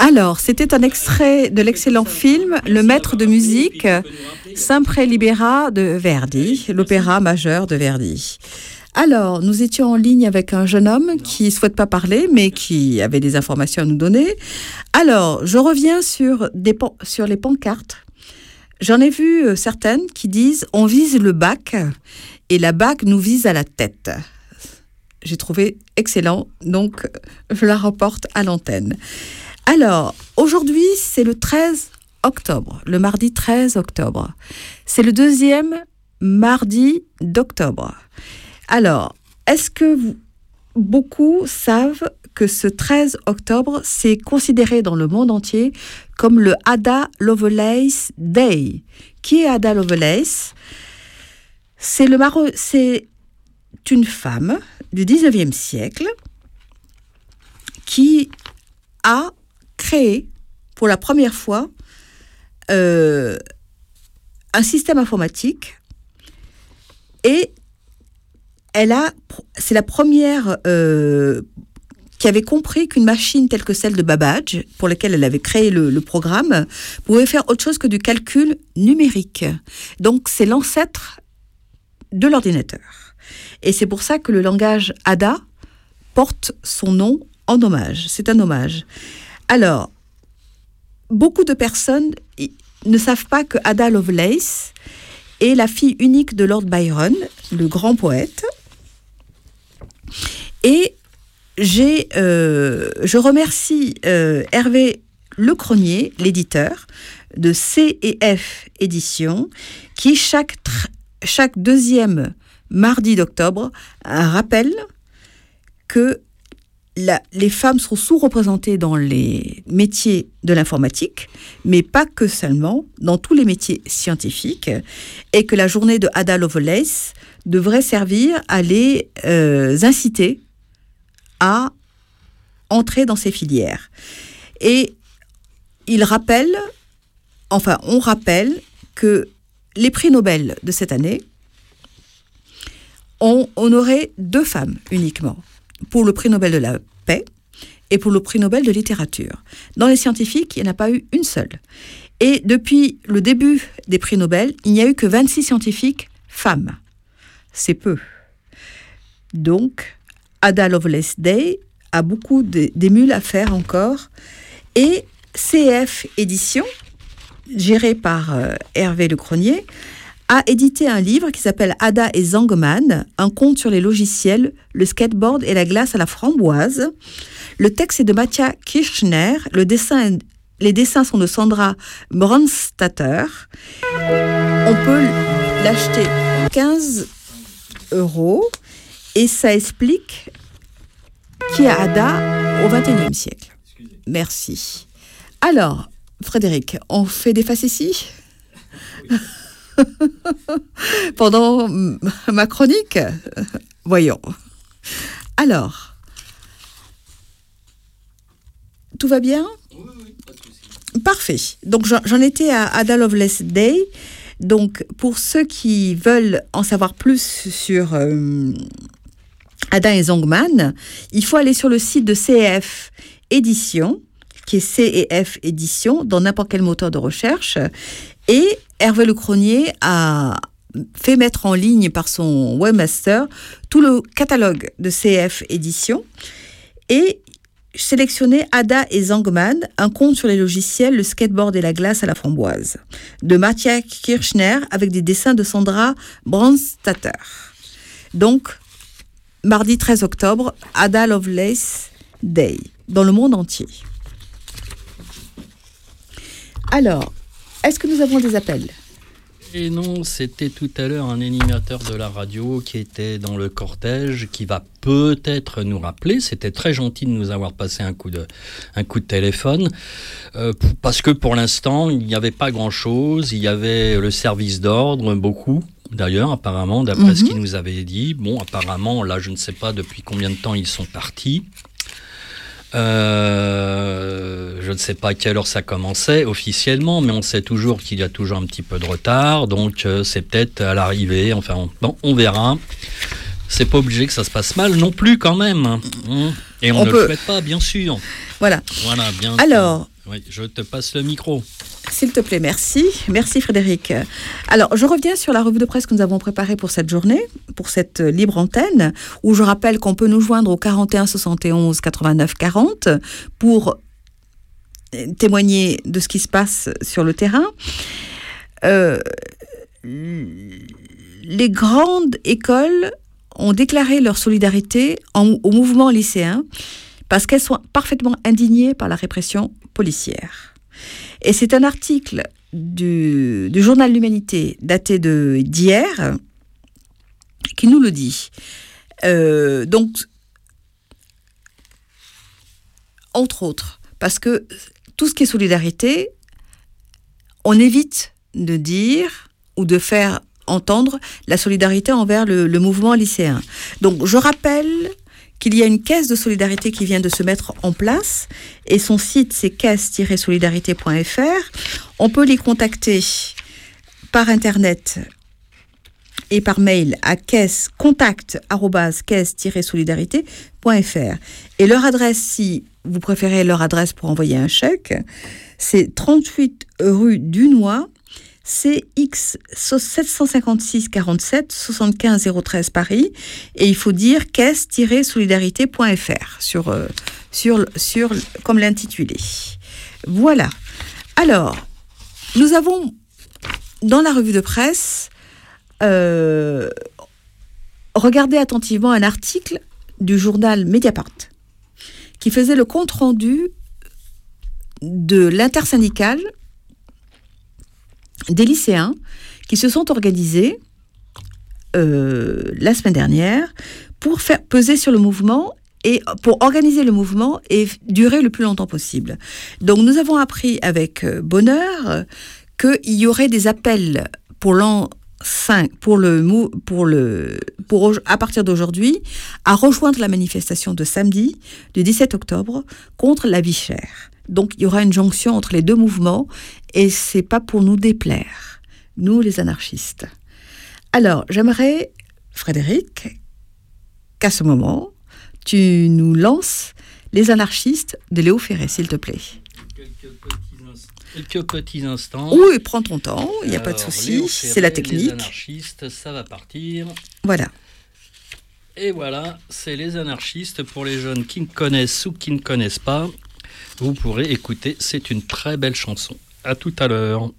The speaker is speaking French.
Alors, c'était un extrait de l'excellent film Le Maître de musique, Sempre Libera de Verdi, l'opéra majeur de Verdi. Alors, nous étions en ligne avec un jeune homme qui ne souhaite pas parler, mais qui avait des informations à nous donner. Alors, je reviens sur les pancartes. J'en ai vu certaines qui disent « On vise le bac et la bac nous vise à la tête ». J'ai trouvé excellent, donc je la reporte à l'antenne. Alors, aujourd'hui, c'est le 13 octobre, le mardi 13 octobre. C'est le deuxième mardi d'octobre. Alors, est-ce que beaucoup savent que ce 13 octobre, c'est considéré dans le monde entier comme le Ada Lovelace Day? Qui est Ada Lovelace? C'est une femme du 19e siècle qui a créé pour la première fois un système informatique et c'est la première qui avait compris qu'une machine telle que celle de Babbage, pour laquelle elle avait créé le programme, pouvait faire autre chose que du calcul numérique. Donc, c'est l'ancêtre de l'ordinateur. Et c'est pour ça que le langage Ada porte son nom en hommage. C'est un hommage. Alors, beaucoup de personnes ne savent pas que Ada Lovelace est la fille unique de Lord Byron, le grand poète. Et je remercie Hervé Lecronier, l'éditeur de C&F Éditions, qui chaque deuxième mardi d'octobre rappelle que les femmes sont sous-représentées dans les métiers de l'informatique, mais pas que seulement, dans tous les métiers scientifiques, et que la journée de Ada Lovelace devrait servir à les inciter à entrer dans ces filières. Et on rappelle que les prix Nobel de cette année ont honoré 2 femmes uniquement, pour le prix Nobel de la paix et pour le prix Nobel de littérature. Dans les scientifiques, il n'y en a pas eu une seule. Et depuis le début des prix Nobel, il n'y a eu que 26 scientifiques femmes. C'est peu. Donc, Ada Lovelace Day a beaucoup d'émules à faire encore. Et CF Éditions, gérée par Hervé Lecronier, a édité un livre qui s'appelle Ada et Zangman, un conte sur les logiciels, le skateboard et la glace à la framboise. Le texte est de Mathia Kirchner, les dessins sont de Sandra Brandstatter. On peut l'acheter 15 € et ça explique qui est Ada au XXIe siècle. Merci. Alors, Frédéric, on fait des facéties pendant ma chronique? Voyons. Alors, tout va bien? Oui, pas de souci. Parfait. Donc, j'en étais à Ada Lovelace Day. Donc, pour ceux qui veulent en savoir plus sur Ada et Zangman, il faut aller sur le site de CF Éditions, qui est C&F Éditions, dans n'importe quel moteur de recherche. Et Hervé Lecronier a fait mettre en ligne par son webmaster tout le catalogue de CF Éditions et sélectionné Ada et Zangman, un conte sur les logiciels, le skateboard et la glace à la framboise, de Mathia Kirchner avec des dessins de Sandra Brandstatter. Donc, mardi 13 octobre, Ada Lovelace Day, dans le monde entier. Alors, est-ce que nous avons des appels? Et non, c'était tout à l'heure un animateur de la radio qui était dans le cortège, qui va peut-être nous rappeler. C'était très gentil de nous avoir passé un coup de téléphone, parce que pour l'instant, il n'y avait pas grand-chose. Il y avait le service d'ordre, beaucoup, d'ailleurs, apparemment, d'après ce qu'il nous avait dit. Bon, apparemment, là, je ne sais pas depuis combien de temps ils sont partis. Je ne sais pas à quelle heure ça commençait officiellement, mais on sait toujours qu'il y a toujours un petit peu de retard, donc c'est peut-être à l'arrivée, enfin bon, on verra. C'est pas obligé que ça se passe mal non plus quand même. Et on ne le souhaite pas, bien sûr. Voilà. Voilà, bien. Alors, Oui, je te passe le micro. S'il te plaît, merci. Merci Frédéric. Alors, je reviens sur la revue de presse que nous avons préparée pour cette journée, pour cette libre antenne, où je rappelle qu'on peut nous joindre au 41 71 89 40 pour témoigner de ce qui se passe sur le terrain. Les grandes écoles ont déclaré leur solidarité au mouvement lycéen parce qu'elles sont parfaitement indignées par la répression policière. Et c'est un article du journal L'Humanité daté d'hier qui nous le dit. Donc, entre autres, parce que tout ce qui est solidarité, on évite de dire ou de faire entendre la solidarité envers le mouvement lycéen. Donc, je rappelle qu'il y a une caisse de solidarité qui vient de se mettre en place et son site c'est caisse-solidarité.fr. On peut les contacter par internet et par mail à contact@caisse-solidarité.fr. Et leur adresse, si vous préférez leur adresse pour envoyer un chèque, c'est 38 rue Dunois, CX 756 47 75 013 Paris, et il faut dire caisse-solidarité.fr sur comme l'intitulé. Voilà. Alors, nous avons dans la revue de presse regardé attentivement un article du journal Mediapart qui faisait le compte-rendu de l'intersyndicale des lycéens qui se sont organisés la semaine dernière pour faire peser sur le mouvement et pour organiser le mouvement et durer le plus longtemps possible. Donc nous avons appris avec bonheur qu'il y aurait des appels pour l'an 5, à partir d'aujourd'hui, à rejoindre la manifestation de samedi, du 17 octobre, contre la vie chère. Donc, il y aura une jonction entre les deux mouvements et c'est pas pour nous déplaire, nous les anarchistes. Alors, j'aimerais, Frédéric, qu'à ce moment, tu nous lances les anarchistes de Léo Ferré, s'il te plaît. Quelques petits instants. Oui, prends ton temps, il n'y a pas de souci, c'est la technique. Les anarchistes, ça va partir. Voilà. Et voilà, c'est les anarchistes pour les jeunes qui ne connaissent ou qui ne connaissent pas. Vous pourrez écouter, c'est une très belle chanson. À tout à l'heure.